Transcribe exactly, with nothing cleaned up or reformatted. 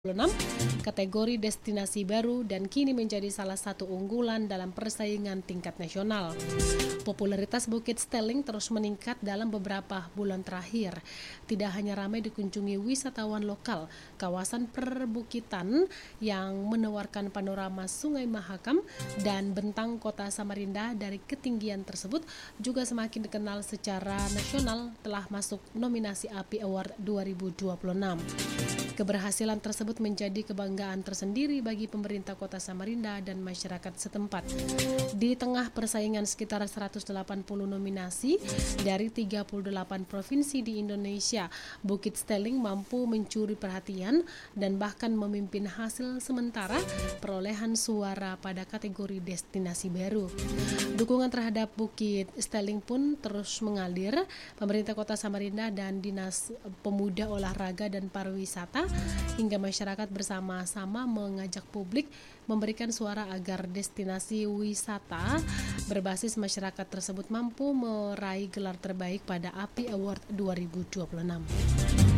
enam kategori destinasi baru dan kini menjadi salah satu unggulan dalam persaingan tingkat nasional. Popularitas Bukit Steling terus meningkat dalam beberapa bulan terakhir. Tidak hanya ramai dikunjungi wisatawan lokal, kawasan perbukitan yang menawarkan panorama Sungai Mahakam dan bentang kota Samarinda dari ketinggian tersebut juga semakin dikenal secara nasional telah masuk nominasi A P I Award dua ribu dua puluh enam. Keberhasilan tersebut menjadi kebanggaan tersendiri bagi pemerintah kota Samarinda dan masyarakat setempat. Di tengah persaingan sekitar seratus delapan puluh nominasi dari tiga puluh delapan provinsi di Indonesia, Bukit Steling mampu mencuri perhatian dan bahkan memimpin hasil sementara perolehan suara pada kategori destinasi baru. Dukungan terhadap Bukit Steling pun terus mengalir. Pemerintah kota Samarinda dan Dinas Pemuda, Olahraga dan Pariwisata hingga masyarakat bersama-sama mengajak publik memberikan suara agar destinasi wisata berbasis masyarakat tersebut mampu meraih gelar terbaik pada A P I Award dua ribu dua puluh enam.